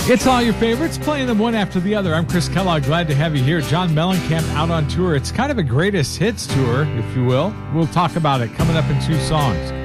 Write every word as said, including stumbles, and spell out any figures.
It's all your favorites, playing them one after the other. I'm Chris Kellogg, glad to have you here. John Mellencamp out on tour. It's kind of a greatest hits tour, if you will. We'll talk about it coming up in two songs.